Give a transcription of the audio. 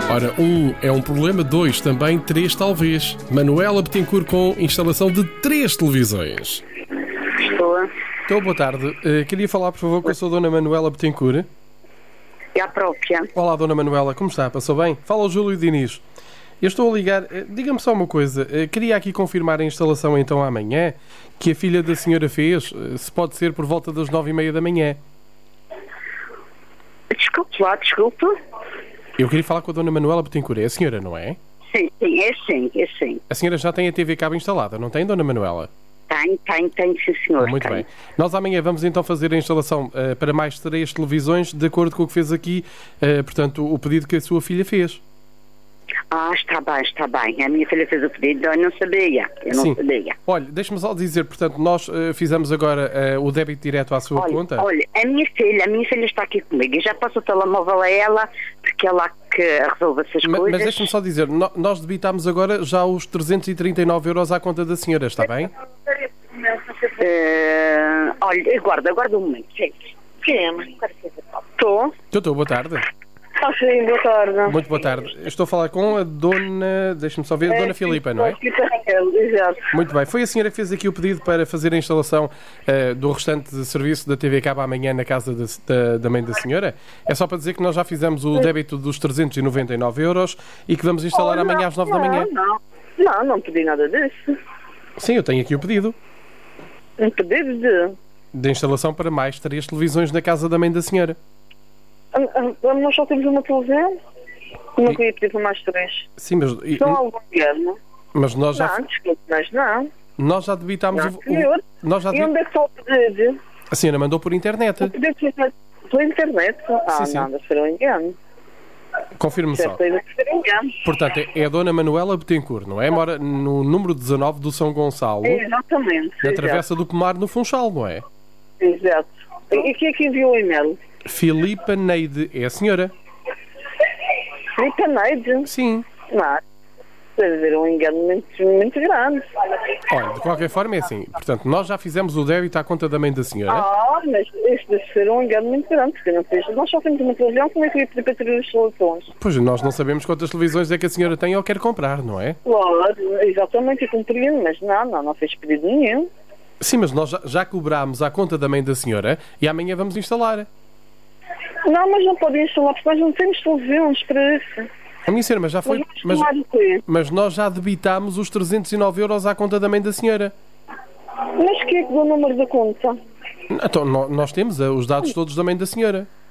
Ora, 1 é um problema, 2 também, 3 talvez. Manuela Bettencourt com instalação de 3 televisões. Estou, boa tarde. Queria falar, por favor, com a sua Dona Manuela Bettencourt. é a própria. Olá, Dona Manuela, como está? Passou bem? Fala o Júlio Diniz. Eu estou a ligar, diga-me só uma coisa, queria aqui confirmar a instalação então amanhã, que a filha da senhora fez, se pode ser por volta das 9h30 da manhã. Desculpe lá, desculpe. Eu queria falar com a Dona Manuela Bettencourt, é a senhora, não é? Sim, é sim. A senhora já tem a TV Cabo instalada, não tem, Dona Manuela? Tem, sim, senhor. Muito bem. Nós amanhã vamos então fazer a instalação para mais 3 televisões, de acordo com o que fez aqui, portanto, o pedido que a sua filha fez. Está bem. A minha filha fez o pedido, eu não sabia. Sim. Olha, deixe-me só dizer, portanto, nós fizemos agora o débito direto à sua conta. Olha, a minha filha está aqui comigo. Eu já passo o telemóvel a ela, porque ela que resolve essas coisas. Mas deixe-me só dizer, nós debitámos agora já os 339 € à conta da senhora, está bem? Olha, aguarda um momento. Estou, boa tarde. Sim, boa tarde. Muito boa tarde. Estou a falar com a Dona... Deixa-me só ver, Dona Filipa, não é? Exato. Muito bem. Foi a senhora que fez aqui o pedido para fazer a instalação do restante serviço da TV Cabo amanhã na casa da mãe da senhora? É só para dizer que nós já fizemos o débito dos 399 € e que vamos instalar amanhã às 9 da manhã. Não pedi nada disso. Sim, eu tenho aqui o pedido. Um pedido de instalação para mais 3 televisões na casa da mãe da senhora. Nós só temos uma televisão? Não queria pedir para mais 3. Sim, mas... Não há algum dinheiro? Mas nós já... Não, desculpe, mas não. Nós já debitámos nós já e onde é que está o pedido? A senhora mandou por internet. O pedido foi pela internet? Sim. Não, deve ser um engano. Confirme só. Portanto, é a Dona Manuela Bettencourt, não é? Mora no número 19 do São Gonçalo. Exatamente. Na Travessa do Pomar, no Funchal, não é? Exato. E quem é que enviou o e-mail? Filipa Neide, é a senhora? Filipa Neide? Sim. Não, deve haver um engano muito grande. Olha, de qualquer forma é assim. Portanto, nós já fizemos o débito à conta da mãe da senhora. Mas este deve ser um engano muito grande, porque não fez. Nós só temos uma televisão, como é que eu ia pedir para ter os soluções? Pois, nós não sabemos quantas televisões é que a senhora tem ou quer comprar, não é? Claro, exatamente, eu compreendo, mas não fez pedido nenhum. Sim, mas nós já cobrámos à conta da mãe da senhora e amanhã vamos instalar. Não, mas não podem instalar, porque nós não temos televisões para isso. A minha senhora, mas já foi... Mas nós já debitámos os 309 € à conta da mãe da senhora. Mas quem é que deu o número da conta? Então, nós temos os dados todos da mãe da senhora.